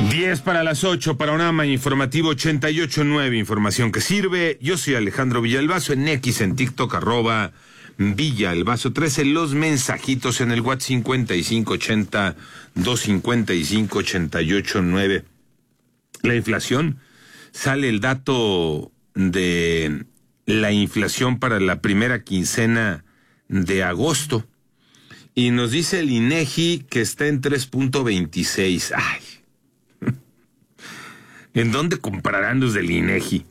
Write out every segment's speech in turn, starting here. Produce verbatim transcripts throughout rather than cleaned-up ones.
diez para las ocho, Panorama Informativo ochenta y ocho punto nueve, información que sirve. Yo soy Alejandro Villalbazo, en X, en TikTok, arroba Villalbazo trece, los mensajitos en el WhatsApp cincuenta y cinco ochenta, doscientos cincuenta y cinco, ochenta y ocho nueve. La inflación, sale el dato de la inflación para la primera quincena de agosto, y nos dice el INEGI que está en tres punto veintiséis. Ay, ¿en dónde comprarán los del INEGI?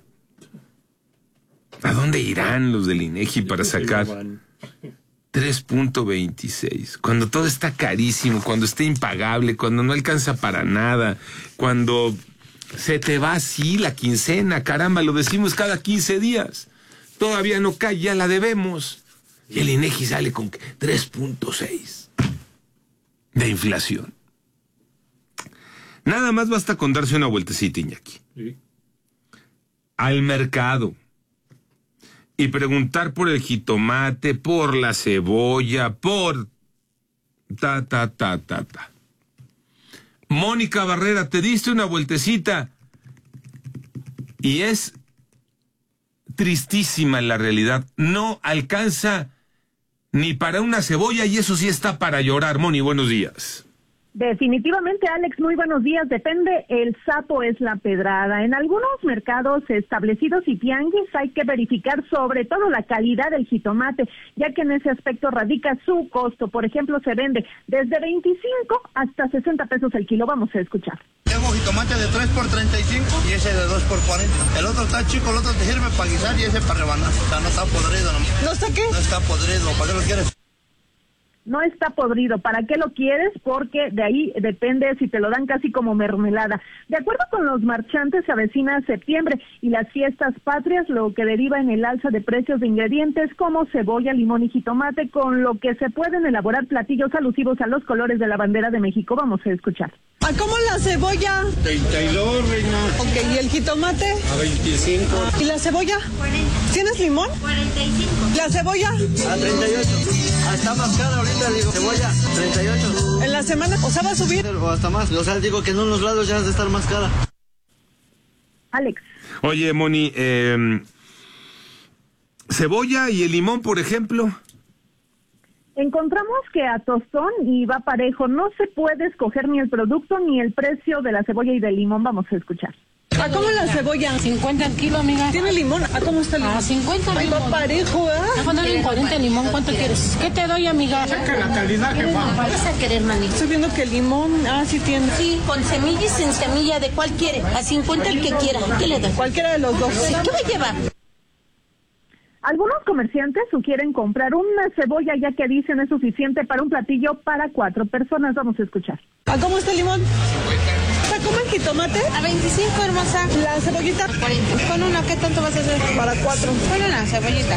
¿A dónde irán los del INEGI para sacar tres punto veintiséis? Cuando todo está carísimo, cuando está impagable, cuando no alcanza para nada, cuando se te va así la quincena, caramba, lo decimos cada quince días. Todavía no cae, ya la debemos. Y el INEGI sale con tres punto seis de inflación. Nada más basta con darse una vueltecita, Iñaki, ¿sí?, al mercado y preguntar por el jitomate, por la cebolla, por ta, ta, ta, ta, ta. Mónica Barrera, te diste una vueltecita y es tristísima la realidad. No alcanza ni para una cebolla, y eso sí está para llorar. Moni, buenos días. Definitivamente, Alex, muy buenos días. Depende, el sapo es la pedrada. En algunos mercados establecidos y tianguis hay que verificar sobre todo la calidad del jitomate, ya que en ese aspecto radica su costo. Por ejemplo, se vende desde veinticinco hasta sesenta pesos el kilo. Vamos a escuchar. Tengo jitomate de tres por treinta y cinco y ese de dos por cuarenta. El otro está chico, el otro te sirve para guisar y ese para rebanar. O sea, no está podrido. ¿No, ¿No está qué? No está podrido. ¿Para qué lo quieres? No está podrido. ¿Para qué lo quieres? Porque de ahí depende si te lo dan casi como mermelada. De acuerdo con los marchantes, se avecina septiembre y las fiestas patrias, lo que deriva en el alza de precios de ingredientes como cebolla, limón y jitomate, con lo que se pueden elaborar platillos alusivos a los colores de la bandera de México. Vamos a escuchar. ¿A cómo la cebolla? treinta y dos, reina. Ok, ¿y el jitomate? A veinticinco. ¿Y la cebolla? cuarenta. ¿Tienes limón? cuarenta y cinco. ¿La cebolla? A treinta y ocho. Ah, está más cara ahorita, digo. Cebolla, treinta y ocho. ¿En la semana? O sea, ¿va a subir? O hasta más. O sea, digo que en unos lados ya has de estar más cara. Alex. Oye, Moni, eh, cebolla y el limón, por ejemplo. Encontramos que a tostón y va parejo. No se puede escoger ni el producto ni el precio de la cebolla y del limón. Vamos a escuchar. ¿A cómo la cebolla? cincuenta el kilo, amiga. ¿Tiene limón? ¿A cómo está el limón? A cincuenta Ay, limón. va parejo, ¿eh? A ponerle cuarenta limón, ¿cuánto quieres? ¿Qué te doy, amiga? Checa la calidad, jefa. Vas a querer, manito. Estoy viendo que el limón, ah, sí tiene. Sí, con semilla y sin semilla, ¿de cuál quiere? A cincuenta el que quiera. ¿Qué le doy? Cualquiera de los dos. Sí, ¿qué va a llevar? Algunos comerciantes sugieren comprar una cebolla, ya que dicen es suficiente para un platillo para cuatro personas. Vamos a escuchar. ¿A cómo está el limón? ¿A cómo el jitomate? A veinticinco, hermosa. ¿La cebollita? cuarenta. Con una, ¿qué tanto vas a hacer? Para cuatro. Con una cebollita.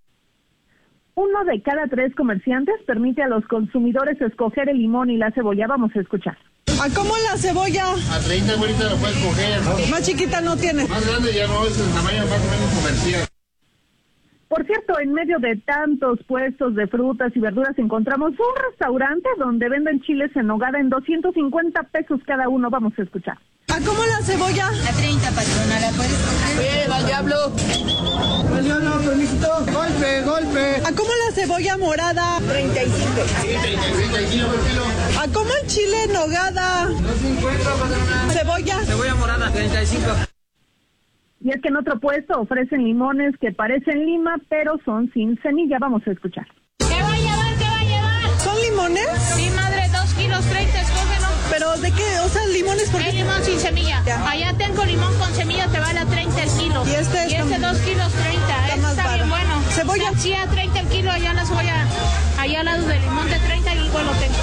Uno de cada tres comerciantes permite a los consumidores escoger el limón y la cebolla. Vamos a escuchar. ¿A cómo la cebolla? A treinta, ahorita lo puedes coger. Más chiquita no tiene. Más grande ya no, es el tamaño más o menos comercial. Por cierto, en medio de tantos puestos de frutas y verduras encontramos un restaurante donde venden chiles en nogada en doscientos cincuenta pesos cada uno. Vamos a escuchar. ¿A cómo la cebolla? A treinta, patrona, ¿la puedes coger? ¡Viva el diablo! No, no, permisito. Golpe, golpe. ¿A cómo la cebolla morada? treinta y cinco. treinta y cinco por kilo. ¿A cómo el chile en nogada? dos cincuenta, patrona. ¿Cebolla? Cebolla morada, treinta y cinco. Y es que en otro puesto ofrecen limones que parecen lima, pero son sin semilla. Vamos a escuchar. ¿Qué va a llevar? ¿Qué va a llevar? ¿Son limones? Sí, madre, dos kilos treinta, escógelo. ¿Pero de qué? O sea, limones porque... Es limón sin semilla. Ya. Allá tengo limón con semilla, te vale a treinta el kilo. Y este Y está- este dos kilos treinta, está este más está bien barato. bueno. ¿Cebolla? Sí, a treinta el kilo, allá la cebolla, allá al lado del limón de treinta y igual lo tengo.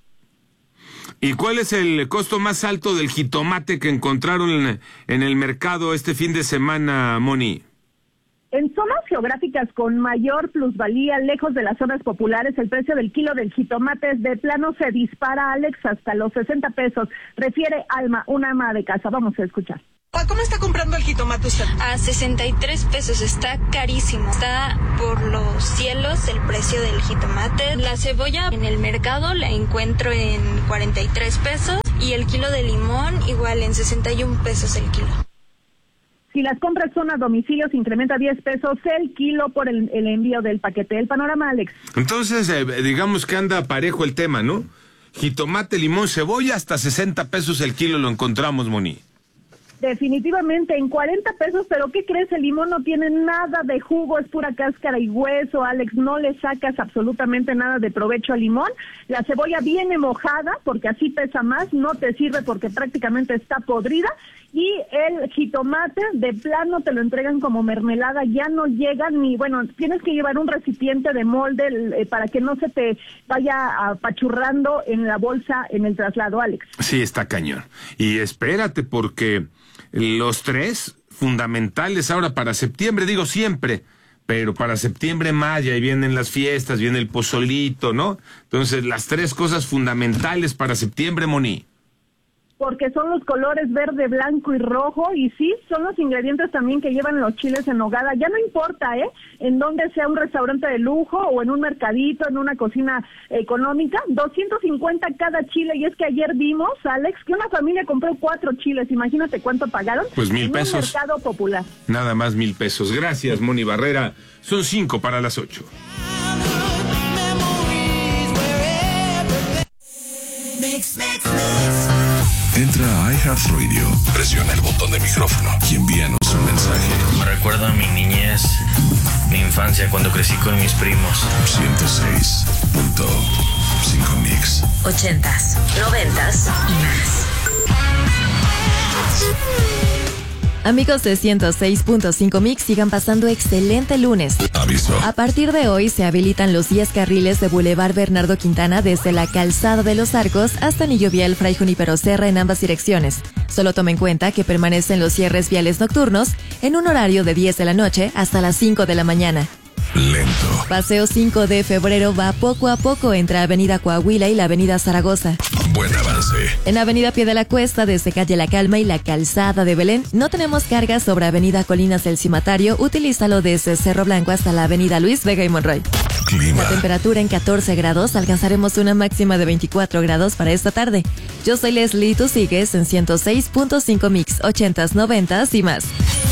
¿Y cuál es el costo más alto del jitomate que encontraron en, en el mercado este fin de semana, Moni? En zonas geográficas con mayor plusvalía, lejos de las zonas populares, el precio del kilo del jitomate de plano se dispara, Alex, hasta los sesenta pesos. Refiere Alma, una ama de casa. Vamos a escuchar. ¿Cómo está comprando el jitomate usted? A sesenta y tres pesos, está carísimo. Está por los cielos el precio del jitomate. La cebolla en el mercado la encuentro en cuarenta y tres pesos. y el kilo de limón igual en sesenta y un pesos el kilo. Si las compras son a domicilio, se incrementa diez pesos el kilo por el, el envío del paquete. El panorama, Alex. Entonces, eh, digamos que anda parejo el tema, ¿no? Jitomate, limón, cebolla, hasta sesenta pesos el kilo lo encontramos, Moni. Definitivamente en cuarenta pesos, pero ¿qué crees? El limón no tiene nada de jugo, es pura cáscara y hueso, Alex, no le sacas absolutamente nada de provecho al limón. La cebolla viene mojada, porque así pesa más, no te sirve porque prácticamente está podrida, y el jitomate de plano te lo entregan como mermelada, ya no llega ni, bueno, tienes que llevar un recipiente de molde eh, para que no se te vaya apachurrando en la bolsa en el traslado, Alex. Sí, está cañón. Y espérate, porque los tres fundamentales ahora para septiembre, digo siempre, pero para septiembre, mayo, ahí vienen las fiestas, viene el pozolito, ¿no? Entonces, las tres cosas fundamentales para septiembre, Moni. Porque son los colores verde, blanco y rojo, y sí, son los ingredientes también que llevan los chiles en nogada. Ya no importa, ¿eh? En donde sea un restaurante de lujo o en un mercadito, en una cocina económica, doscientos cincuenta cada chile. Y es que ayer vimos, Alex, que una familia compró cuatro chiles. Imagínate cuánto pagaron. Pues mil en pesos. Un mercado popular. Nada más mil pesos. Gracias, Moni Barrera. Son cinco para las ocho. Entra a iHeartRadio, presiona el botón de micrófono y envíanos un mensaje. Me recuerda a mi niñez, mi infancia cuando crecí con mis primos. ciento seis punto cinco Mix. Ochentas, noventas y más. Amigos de ciento seis punto cinco Mix, sigan pasando excelente lunes. Aviso. A partir de hoy se habilitan los diez carriles de Boulevard Bernardo Quintana desde la Calzada de los Arcos hasta Anillo Vial Fray Junípero Serra en ambas direcciones. Solo tome en cuenta que permanecen los cierres viales nocturnos en un horario de diez de la noche hasta las cinco de la mañana. Lento. Paseo cinco de febrero va poco a poco entre Avenida Coahuila y la Avenida Zaragoza. Buen avance. En Avenida Pie de la Cuesta, desde Calle La Calma y la Calzada de Belén, no tenemos cargas sobre Avenida Colinas del Cimatario. Utilízalo desde Cerro Blanco hasta la Avenida Luis Vega y Monroy. Clima. La temperatura en catorce grados, alcanzaremos una máxima de veinticuatro grados para esta tarde. Yo soy Leslie y tú sigues en ciento seis punto cinco Mix, ochentas, noventas y más.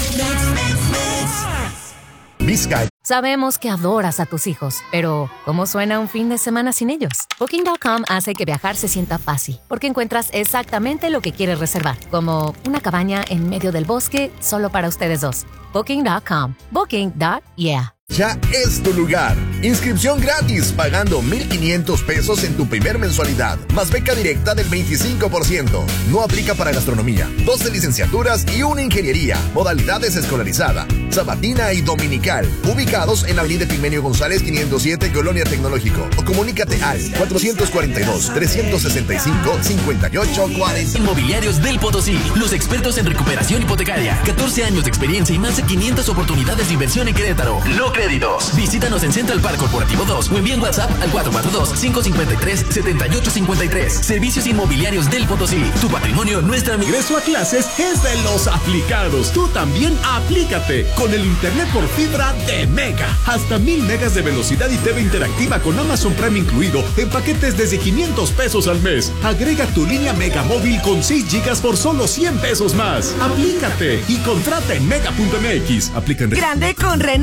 Vizcaya. Sabemos que adoras a tus hijos, pero ¿cómo suena un fin de semana sin ellos? Booking punto com hace que viajar se sienta fácil, porque encuentras exactamente lo que quieres reservar, como una cabaña en medio del bosque solo para ustedes dos. Booking punto com. Booking punto yeah. Ya es tu lugar. Inscripción gratis pagando mil quinientos pesos en tu primer mensualidad, más beca directa del veinticinco por ciento. No aplica para gastronomía, doce licenciaturas y una ingeniería. Modalidades escolarizada, sabatina y dominical. Ubicados en Avenida Epigmenio González quinientos siete, Colonia Tecnológico. O comunícate al cuatrocientos cuarenta y dos, trescientos sesenta y cinco, cincuenta y ocho cuarenta. Inmobiliarios del Potosí, los expertos en recuperación hipotecaria. catorce años de experiencia y más de quinientas oportunidades de inversión en Querétaro. Lo Créditos. Visítanos en Central Park Corporativo dos o envíen WhatsApp al cuatro cuatro dos, cinco cinco tres, siete ocho cinco tres. Servicios Inmobiliarios del Potosí. Tu patrimonio, nuestra... Ingreso a clases es de los aplicados. Tú también aplícate con el internet por fibra de Mega. Hasta mil megas de velocidad y T V interactiva con Amazon Prime incluido en paquetes desde quinientos pesos al mes. Agrega tu línea Mega móvil con seis gigas por solo cien pesos más. Aplícate y contrata en mega punto m x. Aplican... Grande con Renault.